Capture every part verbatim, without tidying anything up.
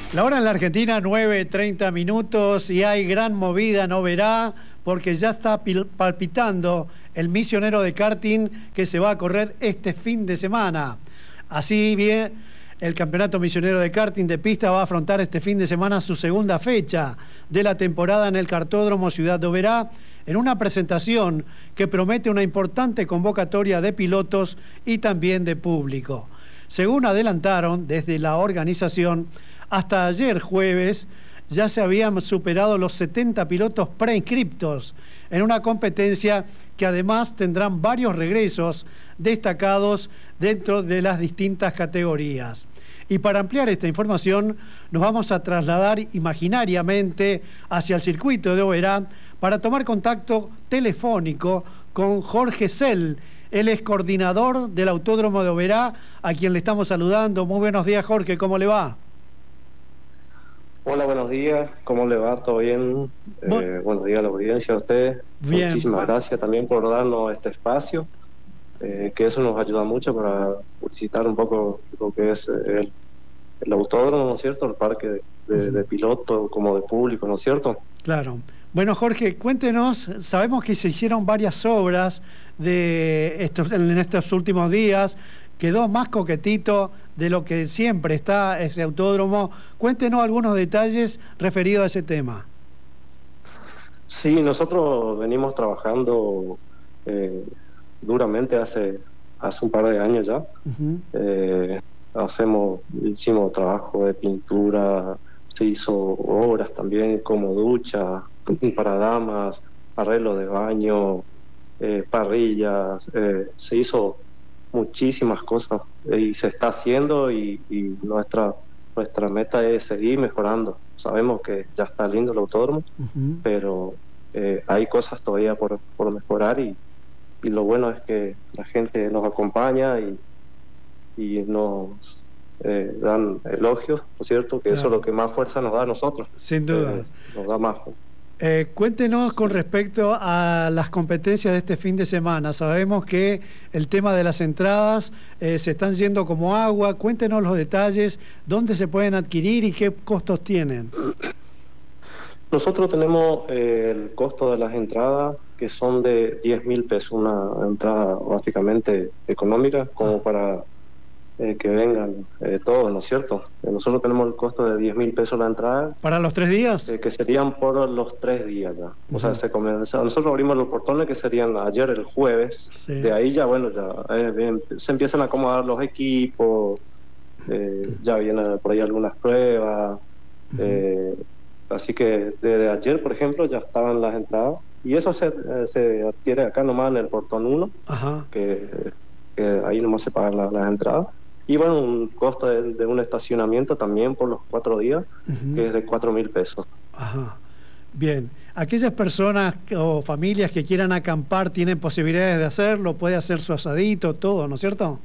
La hora en la Argentina, nueve treinta minutos, y hay gran movida, no verá, porque ya está palpitando el misionero de karting que se va a correr este fin de semana. Así bien, el Campeonato Misionero de Karting de Pista va a afrontar este fin de semana su segunda fecha de la temporada en el Kartódromo Ciudad de Oberá, en una presentación que promete una importante convocatoria de pilotos y también de público. Según adelantaron desde la organización, hasta ayer jueves ya se habían superado los setenta pilotos preinscriptos en una competencia que además tendrán varios regresos destacados dentro de las distintas categorías. Y para ampliar esta información nos vamos a trasladar imaginariamente hacia el circuito de Oberá para tomar contacto telefónico con Jorge Sell. Él es coordinador del Autódromo de Oberá, a quien le estamos saludando. Muy buenos días, Jorge, ¿cómo le va? Hola, buenos días, ¿cómo le va? ¿Todo bien? Eh, buenos días a la audiencia, a ustedes. Bien. Muchísimas gracias también por darnos este espacio, eh, que eso nos ayuda mucho para publicitar un poco lo que es el, el autódromo, ¿no es cierto? El parque de, de, de pilotos como de público, ¿no es cierto? Claro. Bueno, Jorge, cuéntenos, sabemos que se hicieron varias obras de estos, en estos últimos días, quedó más coquetito de lo que siempre está ese autódromo. Cuéntenos algunos detalles referidos a ese tema. Sí, nosotros venimos trabajando eh, duramente hace, hace un par de años ya. Uh-huh. eh, hacemos, hicimos trabajo de pintura, se hizo obras también como ducha para damas, arreglo de baño, eh, parrillas, eh, se hizo muchísimas cosas y se está haciendo y, y nuestra nuestra meta es seguir mejorando. Sabemos que ya está lindo el autódromo, uh-huh. pero eh, hay cosas todavía por, por mejorar y, y lo bueno es que la gente nos acompaña y, y nos eh, dan elogios, ¿no es cierto? Que claro. Eso es lo que más fuerza nos da a nosotros. Sin duda. Eh, nos da más. Eh, cuéntenos con respecto a las competencias de este fin de semana. Sabemos que el tema de las entradas eh, se están yendo como agua. Cuéntenos los detalles, dónde se pueden adquirir y qué costos tienen. Nosotros tenemos eh, el costo de las entradas que son de diez mil pesos, una entrada básicamente económica como ah. para eh, que vengan eh, todos, ¿no es cierto? Eh, nosotros tenemos el costo de diez mil pesos la entrada. ¿Para los tres días? Eh, que serían por los tres días ya. Uh-huh. O sea, se comienza, nosotros abrimos los portones que serían ayer el jueves. Sí. De ahí ya, bueno, ya eh, bien, se empiezan a acomodar los equipos, eh, ya vienen por ahí algunas pruebas. Uh-huh. eh, así que desde ayer, por ejemplo, ya estaban las entradas. Y eso se, eh, se adquiere acá nomás en el portón uno, uh-huh. que, que ahí nomás se pagan la, las entradas. Y bueno, un costo de, de un estacionamiento también por los cuatro días, uh-huh. que es de cuatro mil pesos. Ajá. Bien. Aquellas personas o familias que quieran acampar tienen posibilidades de hacerlo, puede hacer su asadito, todo, ¿no es cierto?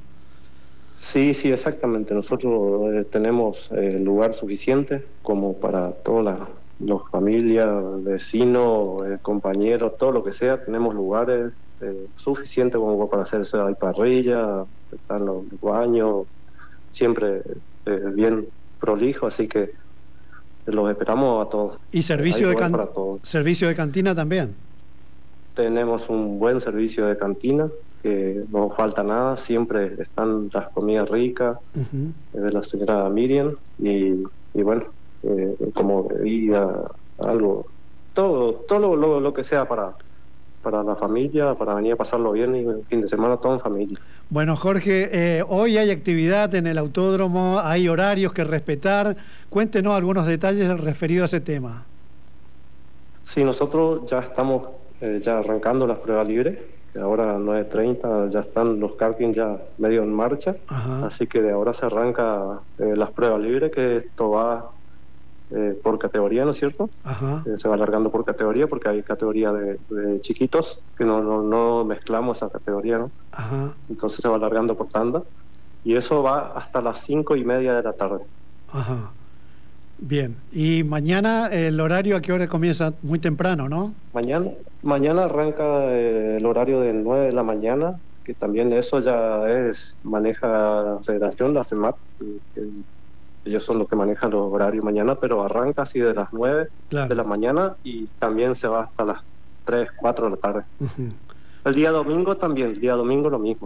Sí, sí, exactamente. Nosotros eh, tenemos eh, lugar suficiente como para todas las las familias, vecinos, eh, compañeros, todo lo que sea. Tenemos lugares eh, suficientes como para hacerse, hay parrilla, están los baños, siempre eh, bien prolijo, así que los esperamos a todos. ¿Y servicio, de, can servicio de cantina también? Tenemos un buen servicio de cantina, que no falta nada, siempre están las comidas ricas, uh-huh. de la señora Miriam, y, y bueno, eh, como bebida, algo, todo, todo lo, lo, lo que sea para... para la familia, para venir a pasarlo bien y el fin de semana todo en familia. Bueno, Jorge, eh, hoy hay actividad en el autódromo, hay horarios que respetar. Cuéntenos algunos detalles referidos a ese tema. Sí, nosotros ya estamos eh, ya arrancando las pruebas libres, que ahora a las nueve treinta ya están los karting ya medio en marcha. Ajá. Así que de ahora se arranca eh, las pruebas libres, que esto va Eh, por categoría, ¿no es cierto? Ajá. Eh, se va alargando por categoría porque hay categoría de, de chiquitos que no, no, no mezclamos esa categoría, ¿no? Ajá. Entonces se va alargando por tanda y eso va hasta las cinco y media de la tarde. Ajá. Bien. Y mañana el horario, ¿a qué hora comienza? Muy temprano, ¿no? Mañana, mañana arranca eh, el horario de nueve de la mañana, que también eso ya es maneja la Federación, la FEMAT, que, ellos son los que manejan los horarios mañana, pero arranca así de las nueve Claro. de la mañana y también se va hasta las tres, cuatro de la tarde. Ujú. El día domingo también, el día domingo lo mismo.